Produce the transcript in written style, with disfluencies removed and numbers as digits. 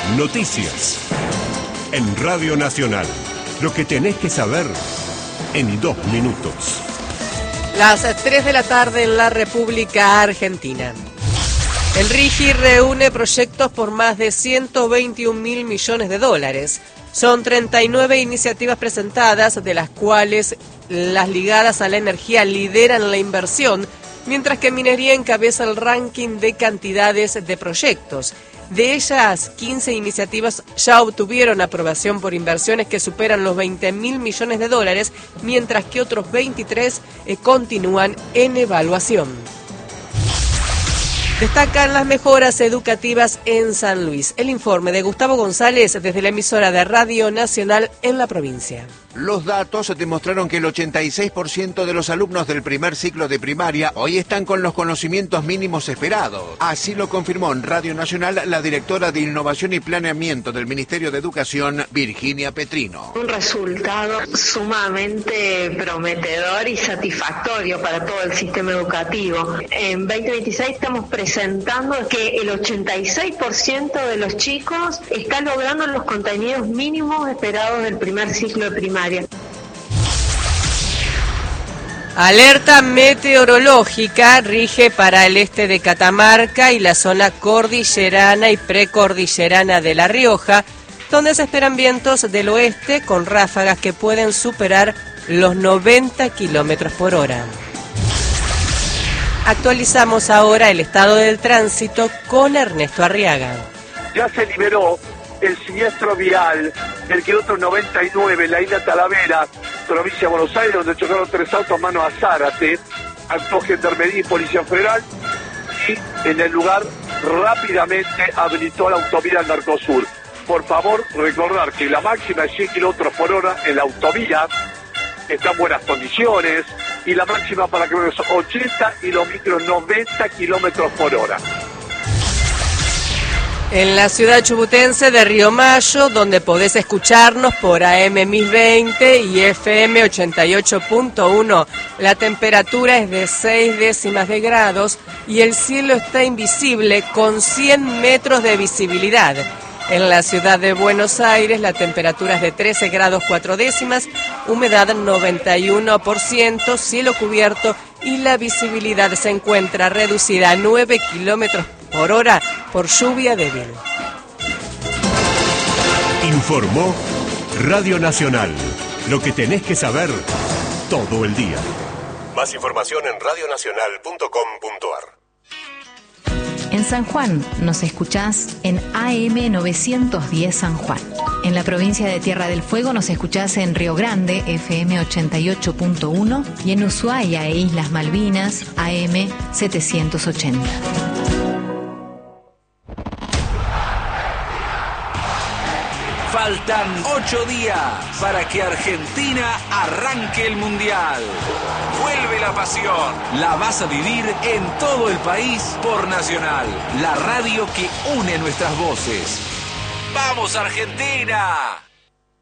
Noticias. En Radio Nacional. Lo que tenés que saber en 2 minutos. Las 3 de la tarde en la República Argentina. El RIGI reúne proyectos por más de 121.000 millones de dólares. Son 39 iniciativas presentadas, de las cuales las ligadas a la energía lideran la inversión, mientras que minería encabeza el ranking de cantidades de proyectos. De ellas, 15 iniciativas ya obtuvieron aprobación por inversiones que superan los 20.000 millones de dólares, mientras que otros 23 continúan en evaluación. Destacan las mejoras educativas en San Luis. El informe de Gustavo González desde la emisora de Radio Nacional en la provincia. Los datos demostraron que el 86% de los alumnos del primer ciclo de primaria hoy están con los conocimientos mínimos esperados. Así lo confirmó en Radio Nacional la directora de Innovación y Planeamiento del Ministerio de Educación, Virginia Petrino. Un resultado sumamente prometedor y satisfactorio para todo el sistema educativo. En 2026 estamos presentando que el 86% de los chicos está logrando los contenidos mínimos esperados del primer ciclo de primaria. Alerta meteorológica rige para el este de Catamarca y la zona cordillerana y precordillerana de La Rioja, donde se esperan vientos del oeste con ráfagas que pueden superar los 90 kilómetros por hora. Actualizamos ahora el estado del tránsito con Ernesto Arriaga. Ya se liberó el siniestro vial del kilómetro 99, la isla Talavera, provincia de Buenos Aires, donde chocaron 3 autos mano a Zárate. Actuó Gendarmería y Policía Federal y en el lugar rápidamente habilitó la autovía al Mercosur. Por favor, recordar que la máxima es 100 kilómetros por hora en la autovía, está en buenas condiciones, y la máxima para que es 80 y los micros 90 kilómetros por hora. En la ciudad chubutense de Río Mayo, donde podés escucharnos por AM 1020 y FM 88.1, la temperatura es de 6 décimas de grados y el cielo está invisible con 100 metros de visibilidad. En la ciudad de Buenos Aires, la temperatura es de 13 grados 4 décimas, humedad 91%, cielo cubierto y la visibilidad se encuentra reducida a 9 kilómetros por hora por lluvia débil. Informó Radio Nacional. Lo que tenés que saber todo el día. Más información en radionacional.com.ar. En San Juan nos escuchás en AM 910 San Juan. En la provincia de Tierra del Fuego nos escuchás en Río Grande, FM 88.1, y en Ushuaia e Islas Malvinas, AM 780. Faltan 8 días para que Argentina arranque el Mundial. Vuelve la pasión. La vas a vivir en todo el país por Nacional, la radio que une nuestras voces. ¡Vamos, Argentina!